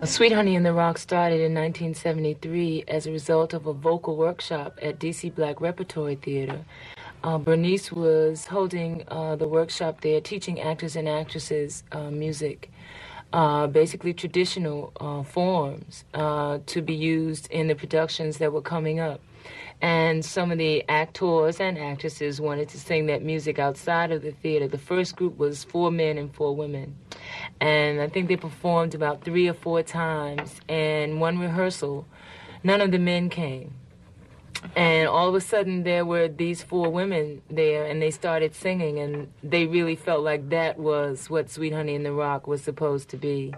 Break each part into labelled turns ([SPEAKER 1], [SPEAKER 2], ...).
[SPEAKER 1] Sweet Honey in the Rock started in 1973 as a result of a vocal workshop at DC Black Repertory Theater. Bernice was holding the workshop there, teaching actors and actresses music, basically traditional forms to be used in the productions that were coming up. And some of the actors and actresses wanted to sing that music outside of the theater. The first group was 4 men and 4 women. And I think they performed about 3 or 4 times. And one rehearsal, none of the men came. And all of a sudden there were these 4 women there, and they started singing, and they really felt like that was what Sweet Honey in the Rock was supposed to be.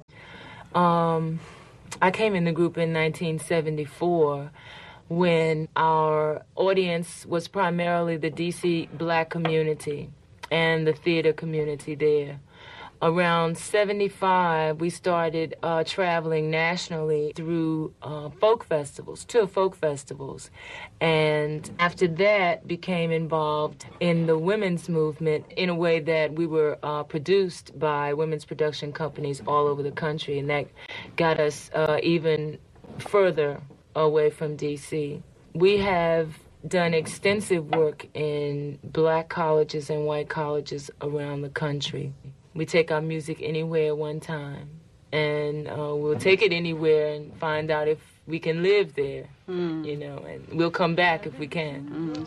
[SPEAKER 1] I came in the group in 1974 when our audience was primarily the DC Black community and the theater community there. Around 75, we started traveling nationally through folk festivals, 2 folk festivals. And after that, became involved in the women's movement in a way that we were produced by women's production companies all over the country. And that got us even further away from D.C. We have done extensive work in Black colleges and white colleges around the country. We take our music anywhere one time, and we'll take it anywhere and find out if we can live there, you know, and we'll come back if we can.